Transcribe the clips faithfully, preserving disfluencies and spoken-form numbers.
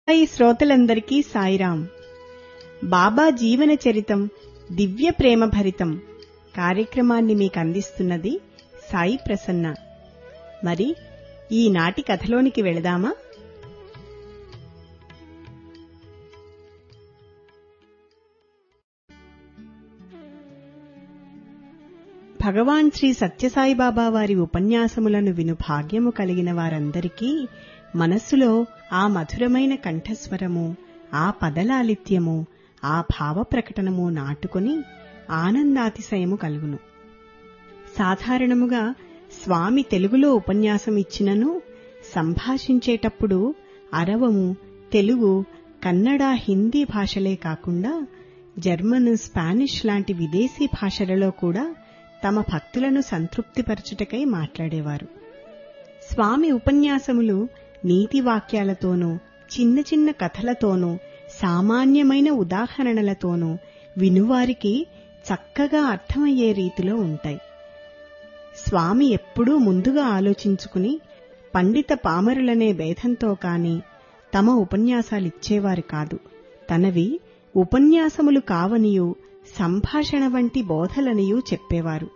ఈ శ్రోతలందరికీ సాయిరాం. బాబా జీవన చరితం దివ్య ప్రేమ భరితం కార్యక్రమాన్ని మీకు అందిస్తున్నది సాయి ప్రసన్న. మరి ఈనాటి కథలోనికి వెళదామా? భగవాన్ శ్రీ సత్యసాయిబాబా వారి ఉపన్యాసములను విను భాగ్యము కలిగిన వారందరికీ మనస్సులో ఆ మధురమైన కంఠస్వరము, ఆ పదలాలిత్యము, ఆ భావ ప్రకటనము నాటుకుని ఆనందాతిశయము కలుగును. సాధారణముగా స్వామి తెలుగులో ఉపన్యాసం ఇచ్చినను సంభాషించేటప్పుడు అరవము, తెలుగు, కన్నడ, హిందీ భాషలే కాకుండా జర్మన్, స్పానిష్ లాంటి విదేశీ భాషలలో కూడా తమ భక్తులను సంతృప్తిపరచుటకై మాట్లాడేవారు. స్వామి ఉపన్యాసములు నీతి వాక్యాలతోనూ, చిన్న చిన్న కథలతోనూ, సామాన్యమైన ఉదాహరణలతోనూ వినువారికి చక్కగా అర్థమయ్యే రీతిలో ఉంటాయి. స్వామి ఎప్పుడూ ముందుగా ఆలోచించుకుని పండిత పామరులనే భేదంతో కాని తమ ఉపన్యాసాలిచ్చేవారు కాదు. తనవి ఉపన్యాసములు కావనియు సంభాషణ వంటి బోధలనియూ చెప్పేవారు.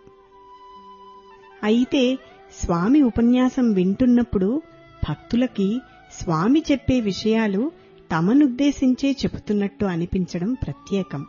అయితే స్వామి ఉపన్యాసం వింటున్నప్పుడు భక్తులకి స్వామి చెప్పే విషయాలు తమనుద్దేశించే చెబుతున్నట్టు అనిపించడం ప్రత్యేకం.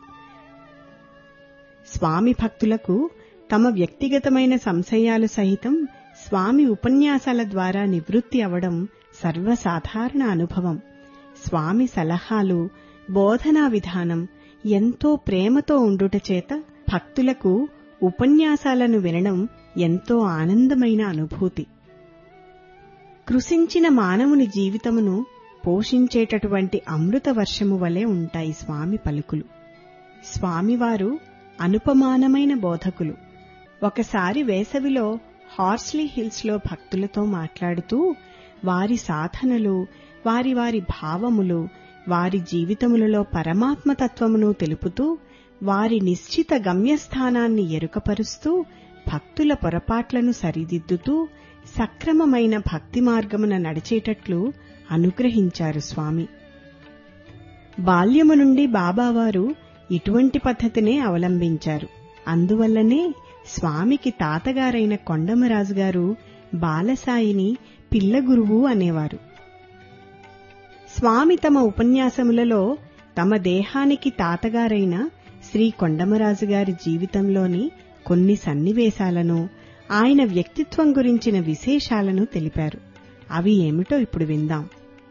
స్వామి భక్తులకు తమ వ్యక్తిగతమైన సంశయాలు సహితం స్వామి ఉపన్యాసాల ద్వారా నివృత్తి అవడం సర్వసాధారణ అనుభవం. స్వామి సలహాలు, బోధనా విధానం ఎంతో ప్రేమతో ఉండుట చేత భక్తులకు ఉపన్యాసాలను వినడం ఎంతో ఆనందమైన అనుభూతి. కృశించిన మానవుని జీవితమును పోషించేటటువంటి అమృత వర్షము వలె ఉంటాయి స్వామి పలుకులు. స్వామివారు అనుపమానమైన బోధకులు. ఒకసారి వేసవిలో హార్స్లీ హిల్స్ లో భక్తులతో మాట్లాడుతూ వారి సాధనలు, వారి వారి భావములు, వారి జీవితములలో పరమాత్మతత్వమును తెలుపుతూ వారి నిశ్చిత గమ్యస్థానాన్ని ఎరుకపరుస్తూ భక్తుల పొరపాట్లను సరిదిద్దుతూ సక్రమమైన భక్తి మార్గమున నడిచేటట్లు అనుగ్రహించారు స్వామి. బాల్యము నుండి బాబావారు ఇటువంటి పద్ధతినే అవలంబించారు. అందువల్లనే స్వామికి తాతగారైన కొండమరాజు గారు బాలసాయిని పిల్ల గురువు అనేవారు. స్వామి తమ ఉపన్యాసములలో తమ దేహానికి తాతగారైన శ్రీ కొండమరాజు గారి జీవితంలోని కొన్ని సన్నివేశాలను, ఆయన వ్యక్తిత్వం గురించిన విశేషాలను తెలిపారు. అవి ఏమిటో ఇప్పుడు విందాం.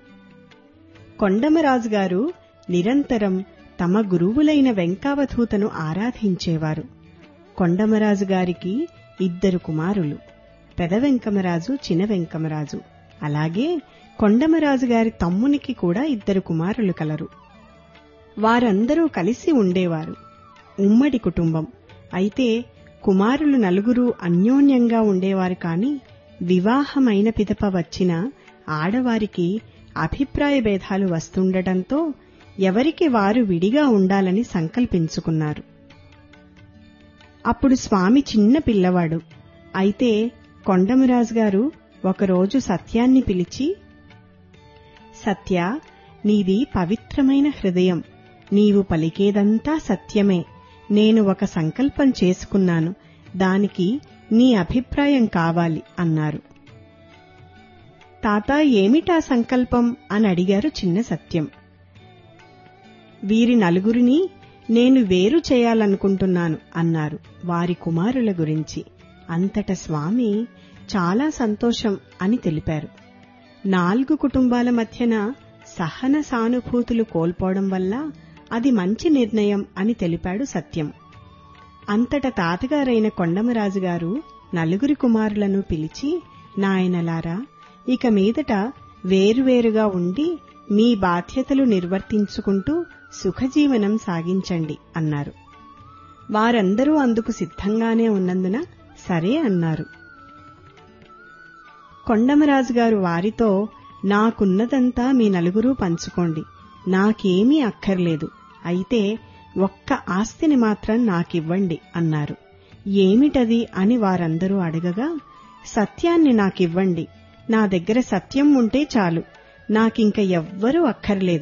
కొండమరాజు గారు నిరంతరం తమ గురువులైన వెంకావధూతను ఆరాధించేవారు. కొండమరాజు గారికి ఇద్దరు కుమారులు, పెద వెంకమరాజు, చిన వెంకమరాజు. అలాగే కొండమరాజు గారి తమ్మునికి కూడా ఇద్దరు కుమారులు కలరు. వారందరూ కలిసి ఉండేవారు. ఉమ్మడి కుటుంబం. అయితే కుమారులు నలుగురు అన్యోన్యంగా ఉండేవారు. కాని వివాహమైన పిదప వచ్చిన ఆడవారికి అభిప్రాయ భేదాలు వస్తుండటంతో ఎవరికి వారు విడిగా ఉండాలని సంకల్పించుకున్నారు. అప్పుడు స్వామి చిన్న పిల్లవాడు. అయితే కొండమరాజు గారు ఒకరోజు సత్యాన్ని పిలిచి, సత్య, నీది పవిత్రమైన హృదయం. నీవు పలికేదంతా సత్యమే. నేను ఒక సంకల్పం చేసుకున్నాను. దానికి నీ అభిప్రాయం కావాలి అన్నారు. తాత, ఏమిటా సంకల్పం అని అడిగారు చిన్న సత్యం. వీరి నలుగురిని నేను వేరు చేయాలనుకుంటున్నాను అన్నారు వారి కుమారుల గురించి. అంతట స్వామి చాలా సంతోషం అని తెలిపారు. నాలుగు కుటుంబాల మధ్యన సహన సానుభూతులు కోల్పోవడం వల్ల అది మంచి నిర్ణయం అని తెలిపాడు సత్యం. అంతట తాతగారైన కొండమరాజు గారు నలుగురి కుమారులను పిలిచి, నాయనలారా, ఇక మీదట వేరువేరుగా ఉండి మీ బాధ్యతలు నిర్వర్తించుకుంటూ సుఖజీవనం సాగించండి అన్నారు. వారందరూ అందుకు సిద్ధంగానే ఉన్నందున సరే అన్నారు. కొండమరాజు గారు వారితో, నాకున్నదంతా మీ నలుగురూ పంచుకోండి. నాకేమీ అక్కర్లేదు. అయితే ఒక్క ఆస్తిని మాత్రం నాకివ్వండి అన్నారు. ఏమిటది అని వారందరూ అడగగా, సత్యాన్ని నాకివ్వండి. నా దగ్గర సత్యం ఉంటే చాలు. నాకింక ఎవ్వరూ అక్కర్లేదు